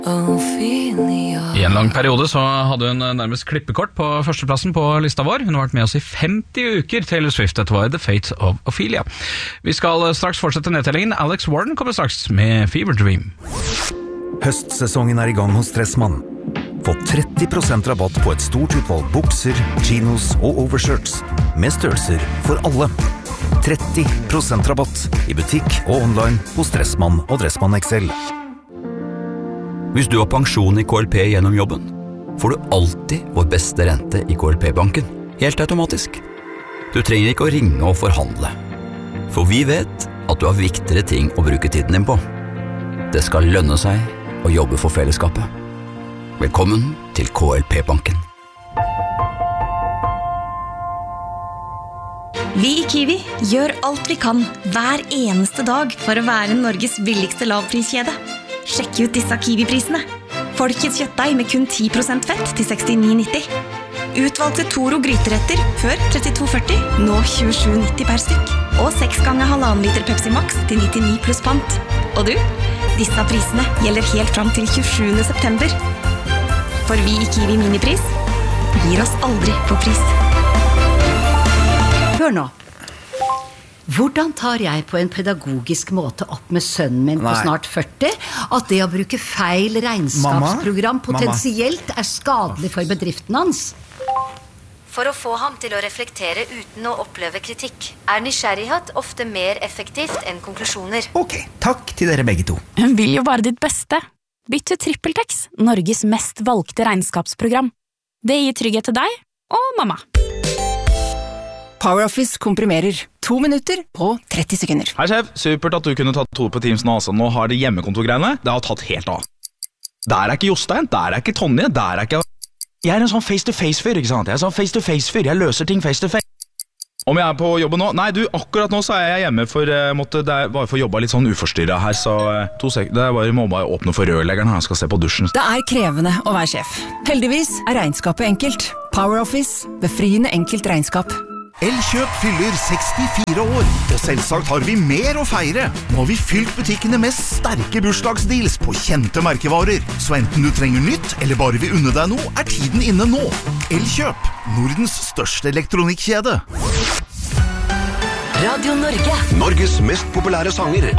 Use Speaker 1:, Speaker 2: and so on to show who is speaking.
Speaker 1: I en lang periode så hadde hun nærmest klippekort på førsteplassen på lista vår. Hun har vært med oss i 50 uker. Taylor Swift, dette var The Fate of Ophelia. Vi skal straks fortsette nedtellingen. Alex Warren kommer straks med Fever Dream.
Speaker 2: Høstsesongen i gang hos Dressmann. Få 30% rabatt på et stort utvalg bukser, chinos og overshirts. Med størrelser for alle. 30% rabatt i butikk og online hos Dressmann og Dressmann XL.
Speaker 3: Hvis du har pensjon i KLP gjennom jobben, får du alltid vår beste rente i KLP-banken, helt automatisk. Du trenger ikke å ringe og forhandle, for vi vet at du har viktigere ting å bruke tiden din på. Det skal lønne seg å jobbe for fellesskapet. Velkommen til KLP-banken.
Speaker 4: Vi i Kiwi gjør alt vi kan hver eneste dag for å være Norges billigste lavpriskjede. Sjekk ut disse Kiwi-prisene. Folkets kjøttdeig med kun 10% fett til 69,90. Utvalgte Toro gryteretter før 32,40, nå 27,90 per stykk. Og 6 ganger 1,5 liter Pepsi Max til 99 pluss pant. Og du, disse prisene gjelder helt fram til 27. september. For vi i Kiwi Minipris gir oss aldri på pris.
Speaker 5: Hør nå. Hvordan tar jeg på en pedagogisk måte opp med sønnen min på snart 40 at det å bruke feil regnskapsprogram potensielt er skadelig for bedriften hans?
Speaker 6: For å få ham til å reflektere uten å oppleve kritikk, er nysgjerrighet ofte mer effektivt enn konklusjoner.
Speaker 7: Ok, takk til dere begge to.
Speaker 8: Hun vil jo bare ditt beste. Bytt til TrippelTex, Norges mest valgte regnskapsprogram. Det gir trygghet til deg og mamma.
Speaker 9: PowerOffice komprimerer 2 minutter på 30 sekunder.
Speaker 10: Hei sjef, supert at du kunne tatt 2 på Teams nå. Altså. Nå har det hjemmekontorgreiene, det har tatt helt av. Der er ikke Jostein, der er ikke Tonje, der er ikke... Jeg er en sånn face-to-face-fyr, ikke sant? Jeg er sånn face-to-face-fyr, jeg løser ting face-to-face. Om jeg er på jobben nå? Nei, du, akkurat nå så er jeg hjemme for bare for å jobbe litt sånn uforstyrret her, så 2 sekunder, jeg må bare åpne for rørleggeren, han skal se på dusjen.
Speaker 9: Det er krevende å være sjef. Heldigvis er regnskapet enkelt. PowerOffice, befriende enkelt regnskap.
Speaker 11: Elkjøp fyller 64 år, og selvsagt har vi mer å feire. Nå har vi fylt butikkene med sterke bursdagsdeals på kjente merkevarer. Så enten du trenger nytt, eller bare vil unne deg noe, er tiden inne nå. Elkjøp, Nordens største elektronikkjede.
Speaker 12: Radio Norge. Norges mest populære sanger